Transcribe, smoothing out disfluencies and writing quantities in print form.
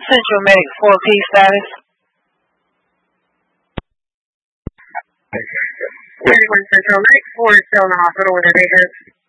Central Medic 4P status. 31 Central Medic 4 is still in the hospital with a patient.